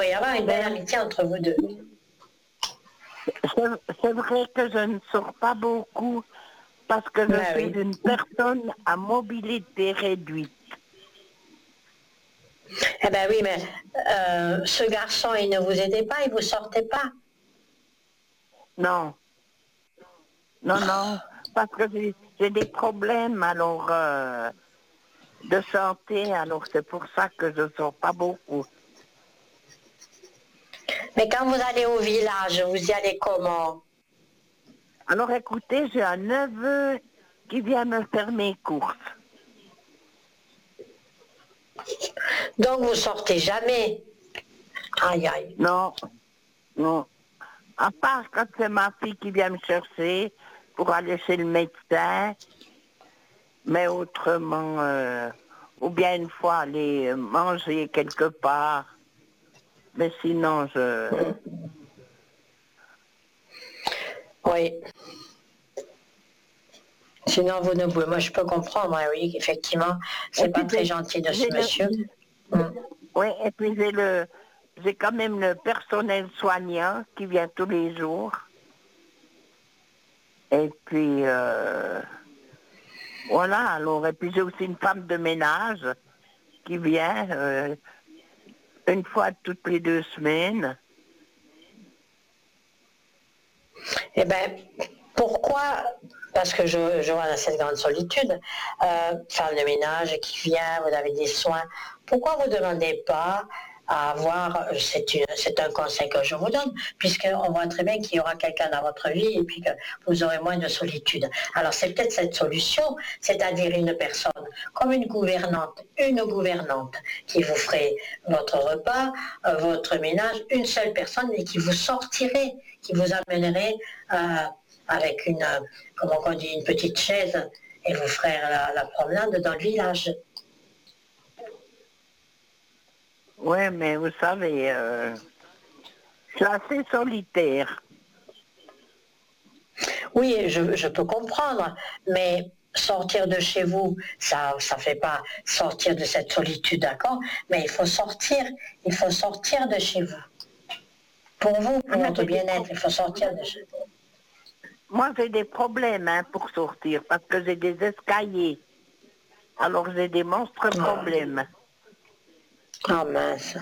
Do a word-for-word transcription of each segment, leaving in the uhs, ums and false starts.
devrait y avoir une belle amitié entre vous deux. C'est c'est vrai que je ne sors pas beaucoup parce que je Ben suis oui. une personne à mobilité réduite. Eh ben oui, mais euh, ce garçon, il ne vous aidait pas, il vous sortait pas. Non, non, non, parce que j'ai j'ai des problèmes alors euh, de santé, alors c'est pour ça que je ne sors pas beaucoup. Mais quand vous allez au village, vous y allez comment? Alors écoutez, j'ai un neveu qui vient me faire mes courses. Donc vous sortez jamais. Aïe aïe. Non, non. À part quand c'est ma fille qui vient me chercher pour aller chez le médecin, mais autrement, euh, ou bien une fois aller manger quelque part. Mais sinon, je... Oui. Sinon vous ne pouvez. Moi je peux comprendre, hein, oui, effectivement, Et c'est pas puis très j'ai gentil de j'ai ce le... monsieur. Mm. Oui, et puis j'ai le... J'ai quand même le personnel soignant qui vient tous les jours. Et puis, euh, voilà, alors, et puis j'ai aussi une femme de ménage qui vient euh, une fois toutes les deux semaines. Eh bien, pourquoi, parce que je, je vois dans cette grande solitude, euh, femme de ménage qui vient, vous avez des soins, pourquoi vous ne demandez pas à avoir, c'est une- c'est un conseil que je vous donne, puisqu'on voit très bien qu'il y aura quelqu'un dans votre vie et puis que vous aurez moins de solitude. Alors c'est peut-être cette solution, c'est-à-dire une personne comme une gouvernante, une gouvernante qui vous ferait votre repas, euh, votre ménage, une seule personne et qui vous sortirait, qui vous amènerait euh, avec une, euh, comment on dit, une petite chaise et vous ferait la, la promenade dans le village. Oui, mais vous savez, euh, je suis assez solitaire. Oui, je, je peux comprendre, mais sortir de chez vous, ça ça fait pas sortir de cette solitude, d'accord? Mais il faut sortir, il faut sortir de chez vous. Pour vous, pour Mais votre j'ai des bien-être, pro- il faut sortir de chez vous. Moi, j'ai des problèmes hein, pour sortir parce que j'ai des escaliers. Alors, j'ai des monstres Ah, problèmes. ah, mince.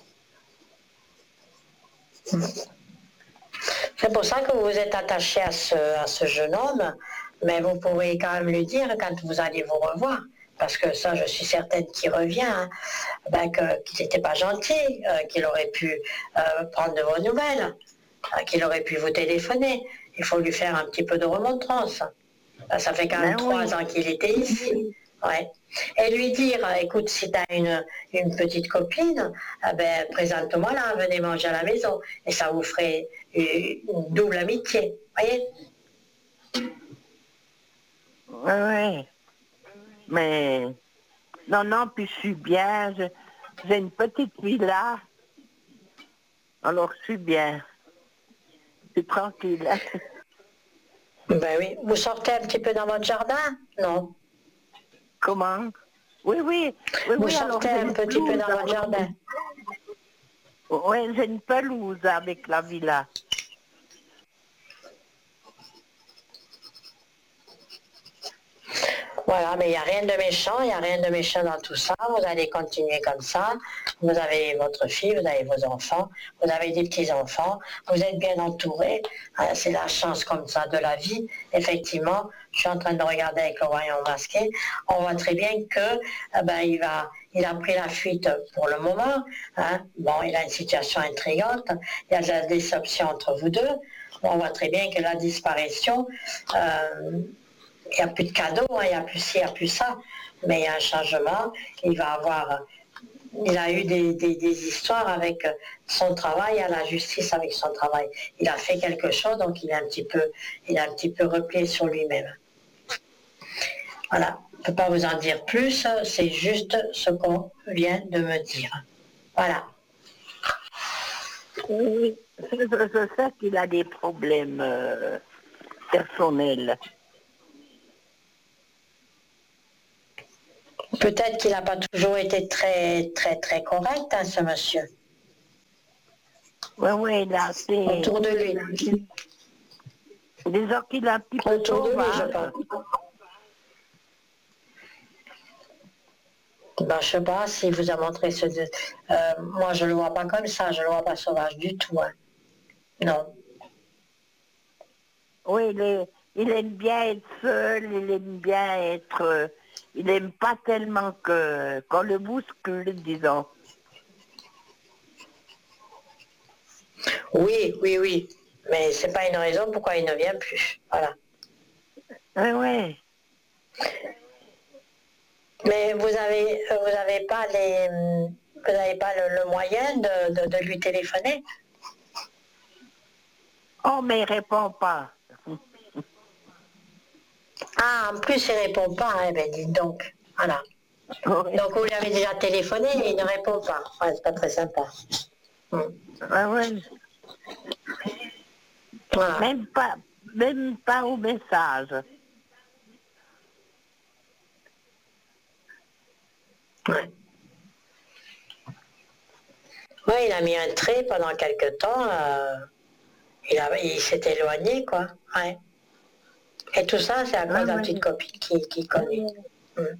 C'est pour ça que vous êtes attaché à ce, à ce jeune homme, mais vous pouvez quand même lui dire quand vous allez vous revoir, parce que ça, je suis certaine qu'il revient, hein, ben que, qu'il n'était pas gentil, euh, qu'il aurait pu euh, prendre de vos nouvelles, euh, qu'il aurait pu vous téléphoner. Il faut lui faire un petit peu de remontrance. Ben, ça fait quand même Mais trois oui, ans qu'il était ici. Ouais. Et lui dire, euh, écoute, si tu as une, une petite copine, eh ben, présente-moi là, venez manger à la maison. Et ça vous ferait une, une double amitié. Voyez? oui, oui. Mais non, non, puis je suis bien. je- J'ai une petite villa. Alors, je suis bien. Je suis tranquille. Ben oui. Vous sortez un petit peu dans votre jardin? Non. Comment? Oui, oui, oui, Vous oui, alors sortez j'ai un une petit peu pelouse. dans votre jardin. Oui, j'ai une pelouse avec la villa. Voilà, mais il n'y a rien de méchant, il n'y a rien de méchant dans tout ça. Vous allez continuer comme ça. Vous avez votre fille, vous avez vos enfants, vous avez des petits-enfants, vous êtes bien entourés. Hein, c'est la chance comme ça de la vie. Effectivement, je suis en train de regarder avec le royaume masqué. On voit très bien que eh ben, il, va, il a pris la fuite pour le moment. Hein. Bon, il a une situation intrigante. Il y a de la déception entre vous deux. On voit très bien que la disparition... Euh, il n'y a plus de cadeaux, hein, il n'y a plus ci, il n'y a plus ça, mais il y a un changement, il va avoir, il a eu des, des, des histoires avec son travail, à la justice avec son travail. Il a fait quelque chose, donc il est un petit peu, il est un petit peu replié sur lui-même. Voilà, je ne peux pas vous en dire plus, c'est juste ce qu'on vient de me dire. Voilà. Oui, je, je sais qu'il a des problèmes euh, personnels. Peut-être qu'il n'a pas toujours été très, très, très correct, hein, ce monsieur. Oui, oui, là, c'est... Autour de lui. Disons qu'il est un petit peu Autour de lui, je sauvage. pense. Ben, je sais pas si vous a montré ce... Euh, moi, je le vois pas comme ça, je le vois pas sauvage du tout. Hein. Non. Oui, il, est, il aime bien être seul, il aime bien être... euh, il n'aime pas tellement que qu'on le bouscule, disons. Oui, oui, oui. Mais c'est pas une raison pourquoi il ne vient plus. Voilà. Oui, oui. Mais vous avez, euh, vous avez pas les, hum, vous n'avez pas le, le moyen de, de, de lui téléphoner. Oh, mais il répond pas. Ah, en plus il répond pas. Eh ben, dites donc. Voilà. Oui, Donc vous lui avez déjà téléphoné et il ne répond pas. Ouais, c'est pas très sympa. Hum. oui, oui. Voilà. Même pas, même pas au message. Ouais. Ouais, il a mis un trait pendant quelque temps. euh, il a, il s'est éloigné, quoi. Ouais. Et tout ça, c'est à Oui, cause de la petite oui. copine qui, qui connaît. Hum.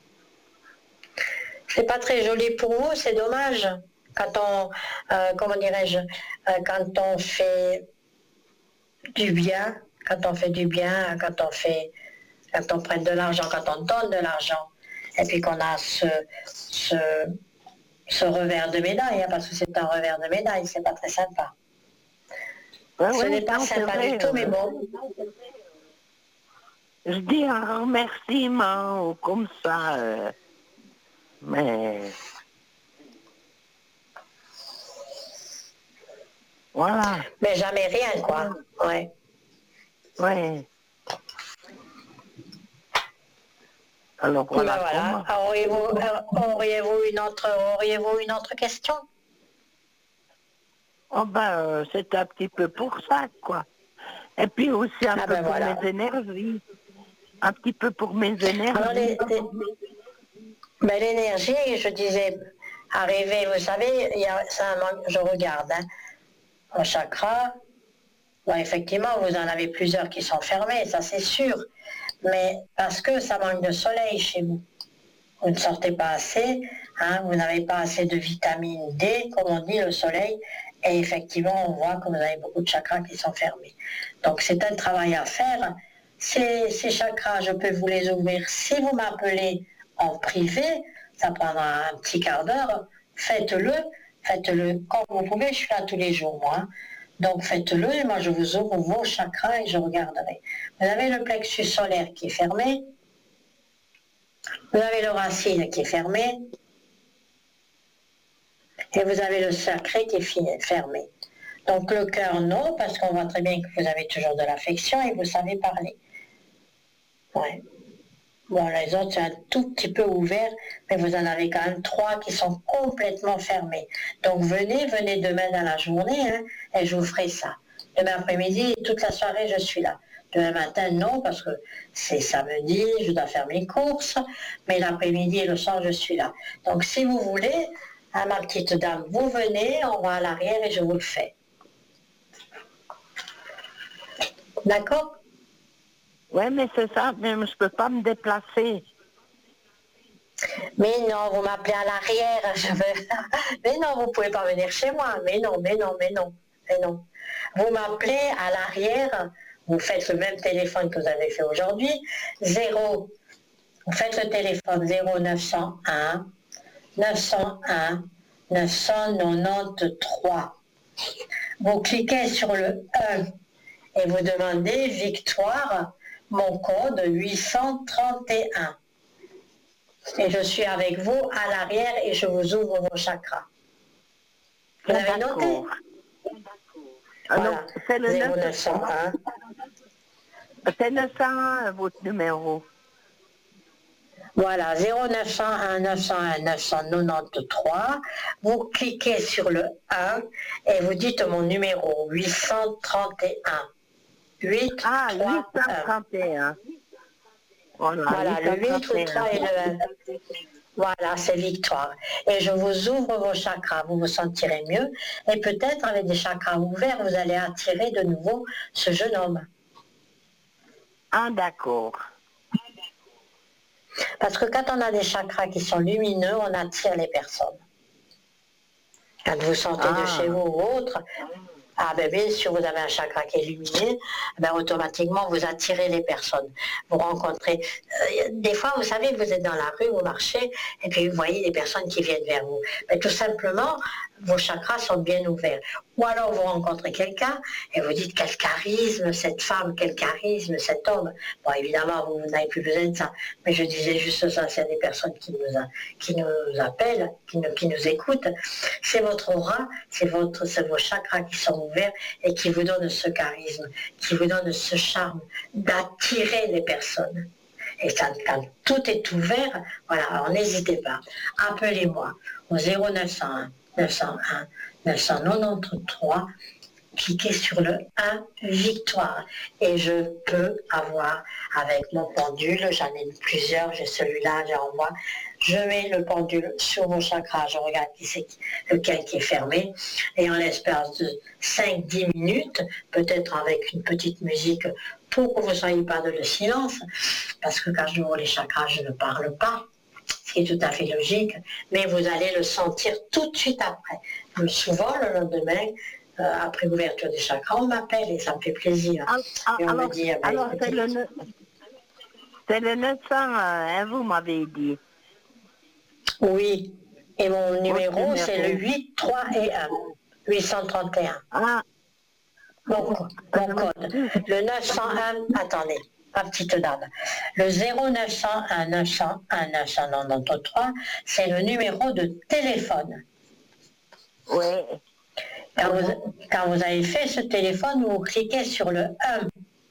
C'est pas très joli pour vous, c'est dommage. Quand on, euh, comment dirais-je, euh, quand on fait du bien, quand on fait du bien, quand on fait, quand on prête de l'argent, quand on donne de l'argent, et puis qu'on a ce, ce, ce revers de médaille, hein, parce que c'est un revers de médaille, c'est pas très sympa. Oui, Ce n'est oui, pas non, c'est sympa du vrai. tout, mais euh, bon. Je dis un remerciement ou comme ça. euh, mais voilà. Mais jamais rien, quoi. Ouais. Oui. Alors Ben voilà voilà. comment. Auriez-vous euh, auriez-vous une autre auriez-vous une autre question? Oh ben, euh, c'est un petit peu pour ça, quoi. Et puis aussi un Ah peu ben pour mes voilà. énergies. Un petit peu pour mes Alors énergies. les, les- ben, l'énergie, je disais, arriver, vous savez, il y a, c'est un manque, je regarde, hein, un chakra, bon, effectivement, vous en avez plusieurs qui sont fermés, ça c'est sûr, mais parce que ça manque de soleil chez vous. Vous ne sortez pas assez, hein, vous n'avez pas assez de vitamine D, comme on dit, le soleil, et effectivement, on voit que vous avez beaucoup de chakras qui sont fermés. Donc c'est un travail à faire. Ces, ces chakras, je peux vous les ouvrir si vous m'appelez en privé, ça prendra un petit quart d'heure, faites-le, faites-le quand vous pouvez, je suis là tous les jours, moi. Hein. Donc faites-le, et moi je vous ouvre vos chakras et je regarderai. Vous avez le plexus solaire qui est fermé, vous avez le racine qui est fermé, et vous avez le sacré qui est fermé. Donc le cœur, non, parce qu'on voit très bien que vous avez toujours de l'affection et vous savez parler. Ouais. Bon, les autres, c'est un tout petit peu ouvert, mais vous en avez quand même trois qui sont complètement fermés. Donc venez, venez demain dans la journée, hein, et je vous ferai ça. Demain après-midi, toute la soirée, je suis là. Demain matin, non, parce que c'est samedi, je dois faire mes courses, mais l'après-midi et le soir, je suis là. Donc si vous voulez, hein, ma petite dame, vous venez, on va à l'arrière et je vous le fais. D'accord? Oui, mais c'est ça, mais je ne peux pas me déplacer. Mais non, vous m'appelez à l'arrière, je veux... Mais non, vous ne pouvez pas venir chez moi. Mais non, mais non, mais non, mais non. Vous m'appelez à l'arrière, vous faites le même téléphone que vous avez fait aujourd'hui, zéro, vous faites le téléphone zéro neuf cent un neuf cent un neuf cent quatre-vingt-treize. Vous cliquez sur le un et vous demandez Victoire, mon code huit cent trente et un. Et je suis avec vous à l'arrière et je vous ouvre vos chakras. Vous Ah, avez noté? d'accord. Alors, Voilà, c'est le zéro neuf, neuf cent un. c'est neuf cent un, votre numéro. Voilà, zéro neuf cent un neuf cent un neuf cent quatre-vingt-treize. Vous cliquez sur le un et vous dites mon numéro huit cent trente et un. Ah, huit cent huit cent trente et un. trente et un. Voilà, Voilà, le huit, le huit cent trente et un. trois et le un. Voilà, c'est victoire. Et je vous ouvre vos chakras, vous vous sentirez mieux. Et peut-être avec des chakras ouverts, vous allez attirer de nouveau ce jeune homme. Ah, d'accord. Parce que quand on a des chakras qui sont lumineux, on attire les personnes. Quand vous sortez Ah. de chez vous ou autre, ah ben bien sûr, vous avez un chakra qui est lumineux, ben automatiquement vous attirez les personnes. Vous rencontrez. Euh, des fois, vous savez, vous êtes dans la rue, vous marchez, et puis vous voyez des personnes qui viennent vers vous. Mais tout simplement, vos chakras sont bien ouverts. Ou alors vous rencontrez quelqu'un et vous dites quel charisme cette femme, quel charisme cet homme. Bon, évidemment, vous, vous n'avez plus besoin de ça. Mais je disais juste ça, c'est des personnes qui nous, a, qui nous appellent, qui nous, qui nous écoutent. C'est votre aura, c'est votre, c'est vos chakras qui sont ouverts et qui vous donnent ce charisme, qui vous donnent ce charme d'attirer les personnes. Et ça, quand tout est ouvert, voilà, alors n'hésitez pas. Appelez-moi au zéro neuf cent un neuf cent un neuf cent quatre-vingt-treize, cliquez sur le un victoire et je peux avoir avec mon pendule, j'en ai plusieurs, j'ai celui-là, j'ai en moi, je mets le pendule sur vos chakras, je regarde qui c'est lequel qui est fermé et en l'espace de cinq à dix minutes, peut-être avec une petite musique pour que vous ne soyez pas dans le silence, parce que quand j'ouvre les chakras, je ne parle pas, ce qui est tout à fait logique, mais vous allez le sentir tout de suite après. Souvent, le lendemain, euh, après l'ouverture des chakras, on m'appelle et ça me fait plaisir. Ah, ah, et on alors, me dit, ah ben, alors c'est le, ne- c'est le neuf cent un, hein, vous m'avez dit. oui, et mon numéro, numéro. c'est le huit, trois et un, huit cent trente et un. Ah, Mon, co- mon code, le neuf cent un, attendez, ma petite dame, le zéro neuf cent un neuf cent un neuf cent quatre-vingt-treize, c'est le numéro de téléphone. oui. Quand vous, quand vous avez fait ce téléphone, vous cliquez sur le un.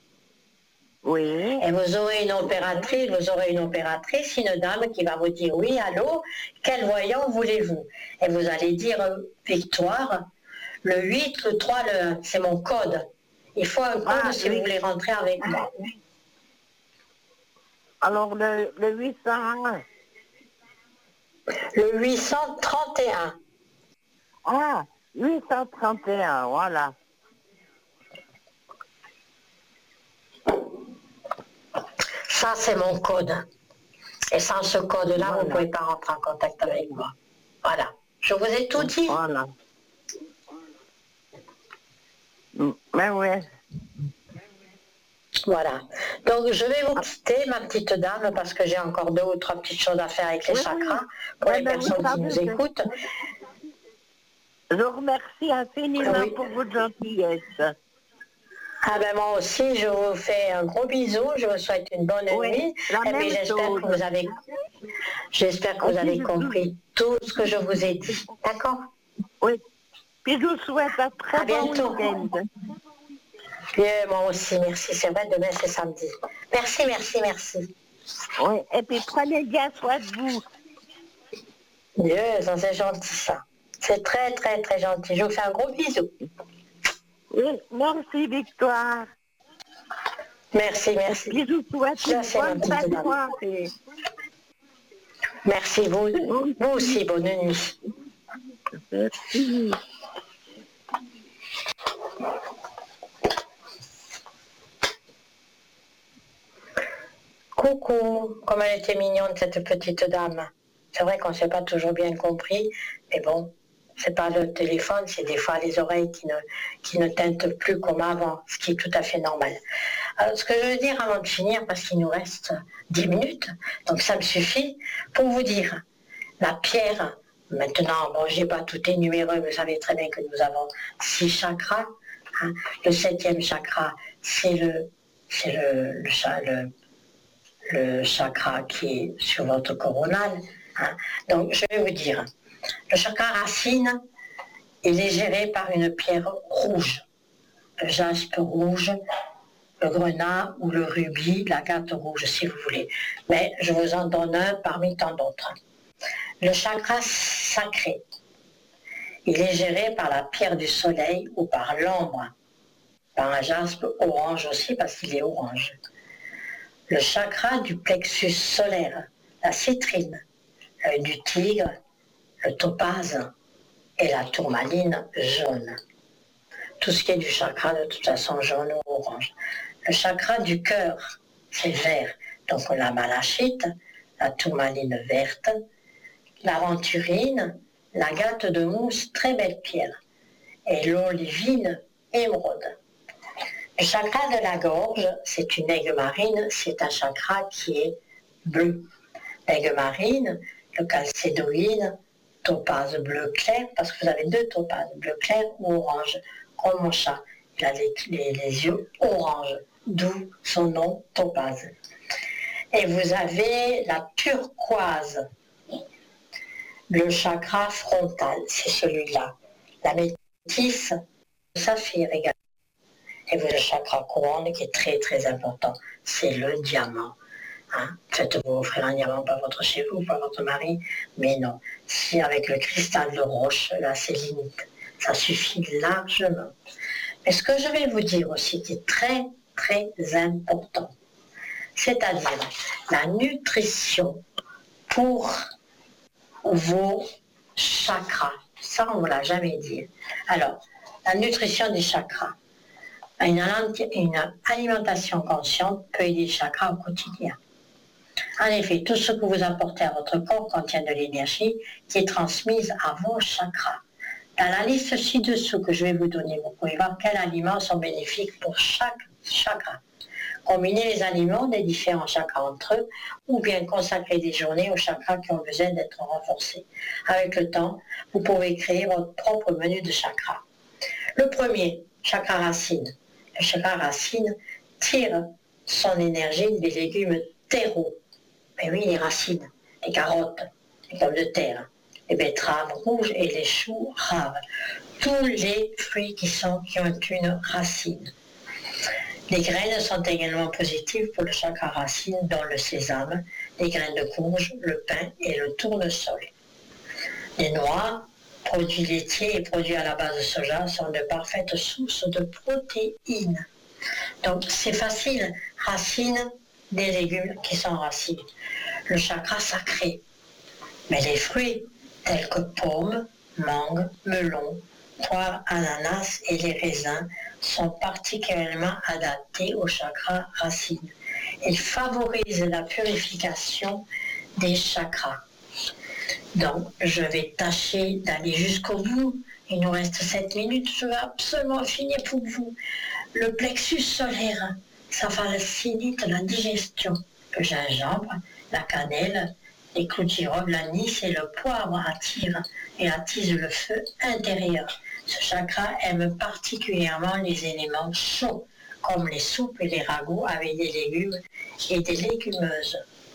Oui. Et vous aurez une opératrice, vous aurez une opératrice, une dame qui va vous dire oui, allô, quel voyant voulez-vous? Et vous allez dire euh, Victoire, le huit, le trois, le un, c'est mon code. Il faut un code Ah, si oui. vous voulez rentrer avec moi. Alors le, le huit cent un. Le huit cent trente et un. Ah, huit cent trente et un, voilà. Ça, c'est mon code. Et sans ce code-là, Voilà. vous ne pouvez pas rentrer en contact avec moi. Voilà. Je vous ai tout dit. Voilà. Mm, Mais ouais. Voilà. Donc, je vais vous quitter, ma petite dame, parce que j'ai encore deux ou trois petites choses à faire avec les Oui, chakras, oui. pour Ouais, les ben, vous personnes qui savez, nous c'est- écoutent. Je vous remercie infiniment Oui. pour votre gentillesse. Ah ben moi aussi, je vous fais un gros bisou, je vous souhaite une bonne Oui, nuit. la Et puis même j'espère chose. que vous avez j'espère que Et vous puis, avez je- compris tout ce que je vous ai dit. D'accord? Oui. Puis je vous souhaite un très À bon bientôt. week-end. Bien, moi aussi, merci. C'est vrai, demain c'est samedi. Merci, merci, merci. Oui. Et puis prenez bien soin de vous. Dieu, ça c'est gentil ça. C'est très, très, très gentil. Je vous fais un gros bisou. Oui. Merci Victoire. Merci, Et merci. puis je vous souhaite une Merci, ma bonne petite fin de dame. soirée. Merci, vous, vous aussi, bonne nuit. Merci. Coucou, comme elle était mignonne cette petite dame. C'est vrai qu'on ne s'est pas toujours bien compris, mais bon, c'est pas le téléphone, c'est des fois les oreilles qui ne, qui ne tintent plus comme avant, ce qui est tout à fait normal. Alors, ce que je veux dire avant de finir, parce qu'il nous reste dix minutes, donc ça me suffit, pour vous dire, la pierre, maintenant, bon, j'ai pas tout énuméré, vous savez très bien que nous avons six chakras. Hein. Le septième chakra, c'est le, c'est le, le, cha- le le chakra qui est sur votre coronal. Hein. Donc, je vais vous dire, le chakra racine, il est géré par une pierre rouge, le jaspe rouge, le grenat ou le rubis, l'agate rouge, si vous voulez. Mais je vous en donne un parmi tant d'autres. Le chakra sacré, il est géré par la pierre du soleil ou par l'ambre, par un jaspe orange aussi parce qu'il est orange. Le chakra du plexus solaire, la citrine, l'œil du tigre, le topaze et la tourmaline jaune. Tout ce qui est du chakra, de toute façon, jaune ou orange. Le chakra du cœur, c'est vert. Donc la malachite, la tourmaline verte, l'aventurine, l'agate de mousse, très belle pierre, et l'olivine émeraude. Le chakra de la gorge, c'est une aigue marine, c'est un chakra qui est bleu. L'aigue marine, le calcédoïde, topaze bleu clair, parce que vous avez deux topazes, bleu clair ou orange, comme mon chat. Il a les, les, les yeux orange, d'où son nom topaze. Et vous avez la turquoise, le chakra frontal, c'est celui-là. La métisse, le saphir également. Et vous avez le chakra couronne qui est très très important, c'est le diamant. Hein? Faites-vous offrir un diamant, pas votre chez vous, pas votre mari, mais non. Si avec le cristal de roche, là c'est limite. Ça suffit largement. Mais ce que je vais vous dire aussi qui est très très important, c'est-à-dire la nutrition pour vos chakras. Ça, on ne vous l'a jamais dit. Alors, la nutrition des chakras. Une, une alimentation consciente peut aider les chakras au quotidien. En effet, tout ce que vous apportez à votre corps contient de l'énergie qui est transmise à vos chakras. Dans la liste ci-dessous que je vais vous donner, vous pouvez voir quels aliments sont bénéfiques pour chaque chakra. Combiner les aliments des différents chakras entre eux ou bien consacrer des journées aux chakras qui ont besoin d'être renforcés. Avec le temps, vous pouvez créer votre propre menu de chakras. Le premier, chakra racine. Le chakra racine tire son énergie des légumes terreaux. Mais oui, les racines, les carottes, les pommes de terre, les betteraves rouges et les choux raves. Tous les fruits qui, sont, qui ont une racine. Les graines sont également positives pour le chakra racine, dont le sésame, les graines de courge, le pain et le tournesol. Les noix, produits laitiers et produits à la base de soja sont de parfaites sources de protéines. Donc c'est facile, racines des légumes qui sont racines. Le chakra sacré. Mais les fruits tels que pommes, mangue, melon, poire, ananas et les raisins sont particulièrement adaptés au chakra racine. Ils favorisent la purification des chakras. Donc, je vais tâcher d'aller jusqu'au bout. Il nous reste sept minutes. Je vais absolument finir pour vous. Le plexus solaire, ça facilite la digestion. Le gingembre, la cannelle, les clous de girofle, l'anis et le poivre attirent et attisent le feu intérieur. Ce chakra aime particulièrement les éléments chauds, comme les soupes et les ragoûts avec des légumes et des légumineuses.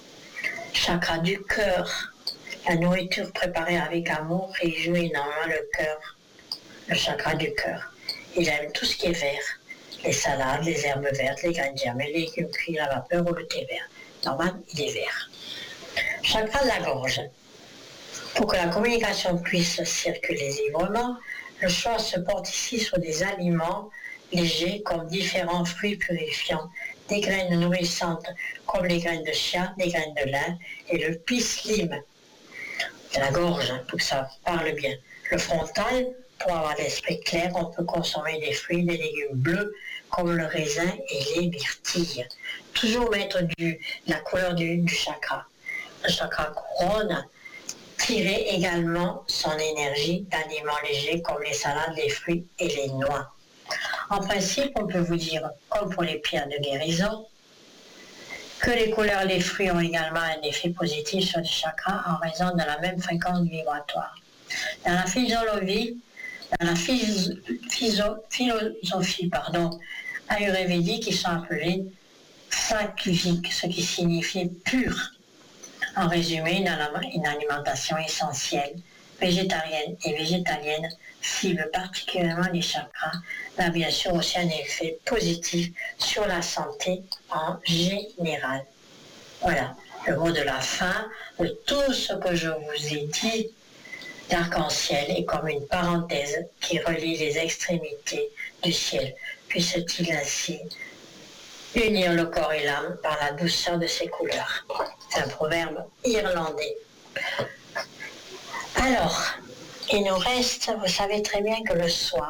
Chakra du cœur. La nourriture préparée avec amour réjouit énormément le cœur, le chakra du cœur. Il aime tout ce qui est vert, les salades, les herbes vertes, les graines germées, les légumes cuits, la vapeur ou le thé vert. Normalement, il est vert. Chakra de la gorge. Pour que la communication puisse circuler librement, le choix se porte ici sur des aliments légers comme différents fruits purifiants, des graines nourrissantes comme les graines de chia, les graines de lin et le pislim. De la gorge, pour que ça parle bien. Le frontal, pour avoir l'esprit clair, on peut consommer des fruits, des légumes bleus comme le raisin et les myrtilles. Toujours mettre du, la couleur du, du chakra. Le chakra couronne, tirer également son énergie d'aliments légers comme les salades, les fruits et les noix. En principe, on peut vous dire, comme pour les pierres de guérison, que les couleurs et les fruits ont également un effet positif sur les chakras en raison de la même fréquence vibratoire. Dans la physiologie, dans la phys- physio- philosophie pardon, ayurvédique, ils sont appelés sattviques, ce qui signifie pur. En résumé, une alimentation essentielle, végétarienne et végétalienne cible particulièrement les chakras, mais bien sûr aussi un effet positif sur la santé en général. Voilà, le mot de la fin de tout ce que je vous ai dit. L'arc-en-ciel est comme une parenthèse qui relie les extrémités du ciel. Puisse-t-il ainsi unir le corps et l'âme par la douceur de ses couleurs. C'est un proverbe irlandais. Alors, il nous reste, vous savez très bien que le soir,